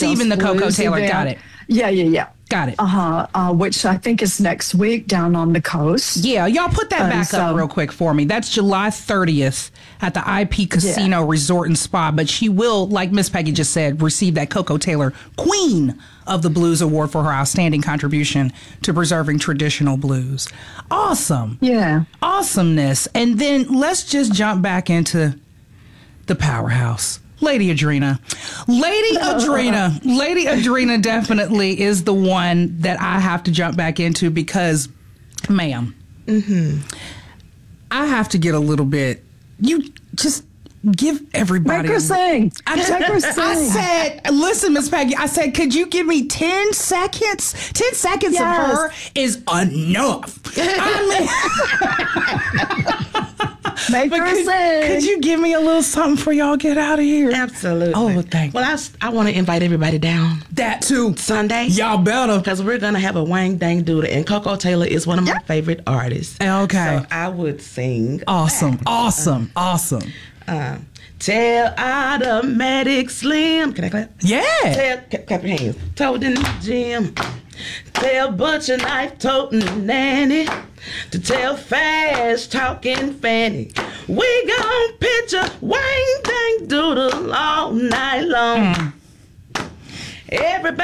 receiving the Coco Taylor. event. Got it. Yeah. Got it. Which I think is next week down on the coast. Yeah, y'all put that back up real quick for me. That's July 30th at the IP Casino Resort and Spa. But she will, like Miss Peggy just said, receive that Coco Taylor Queen of the Blues Award for her outstanding contribution to preserving traditional blues. Awesome. Yeah. Awesomeness. And then let's just jump back into the powerhouse. Lady Adrena. Lady Adrena definitely is the one that I have to jump back into because, ma'am, I have to get a little bit, you just give everybody. Make her sing. I said, listen, Miss Peggy, I said, could you give me 10 seconds? 10 seconds of her is enough. Make her sing. Could you give me a little something for y'all get out of here? Absolutely. Oh, thank you. Well, I want to invite everybody down. That too. Sunday. Y'all better. Because we're going to have a wang dang doodle. And Coco Taylor is one of my favorite artists. Okay. So I would sing. Awesome. Tell Automatic Slim. Can I clap? Yeah. Clap your hands. Told in the gym. Tell Butcher Knife Toting Nanny to tell Fast Talking Fanny. We gon' pitch a wang dang doodle all night long. Everybody